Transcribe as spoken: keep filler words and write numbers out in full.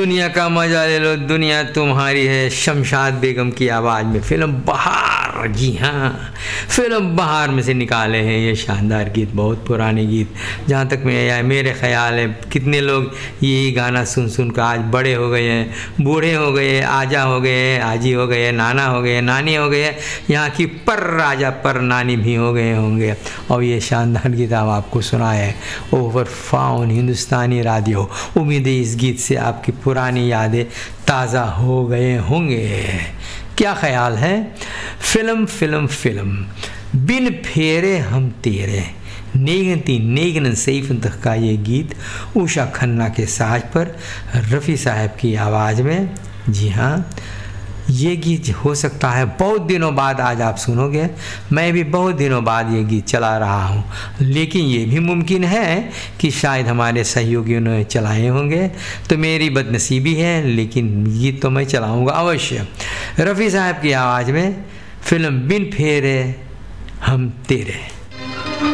दुनिया का मजा ले लो, दुनिया तुम्हारी है, शमशाद बेगम की आवाज़ में फिल्म बहार। जी हाँ, फिल्म बहार में से निकाले हैं ये शानदार गीत, बहुत पुराने गीत। जहाँ तक मैं मेरे ख्याल है कितने लोग यही गाना सुन सुन कर आज बड़े हो गए हैं, बूढ़े हो गए, आजा हो गए, आजी हो गए, नाना हो गए, नानी हो गए, यहाँ की पर राजा पर नानी भी हो गए होंगे। और ये शानदार गीत हम आपको सुनाए हैं ओवर फाउन हिंदुस्तानी रेडियो। उम्मीद है इस गीत से आपकी पुरानी यादें ताज़ा हो गए होंगे। क्या ख्याल है? फिल्म फिल्म फिल्म बिन फेरे हम तेरे, नेगनती नेगन सैफ का ये गीत उषा खन्ना के साज पर रफ़ी साहब की आवाज़ में। जी हाँ, ये गीत हो सकता है बहुत दिनों बाद आज आप सुनोगे, मैं भी बहुत दिनों बाद ये गीत चला रहा हूँ, लेकिन ये भी मुमकिन है कि शायद हमारे सहयोगियों ने चलाए होंगे, तो मेरी बदनसीबी है, लेकिन गीत तो मैं चलाऊँगा अवश्य। रफ़ी साहब की आवाज़ में फिल्म बिन फेरे हम तेरे।